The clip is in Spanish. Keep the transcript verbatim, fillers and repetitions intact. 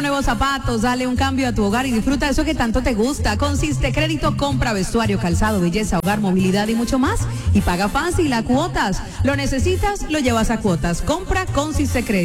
Nuevos zapatos, dale un cambio a tu hogar y disfruta eso que tanto te gusta. Consiste Crédito, compra vestuario, calzado, belleza, hogar, movilidad y mucho más. Y paga fácil a cuotas. Lo necesitas, lo llevas a cuotas. Compra Consiste Crédito.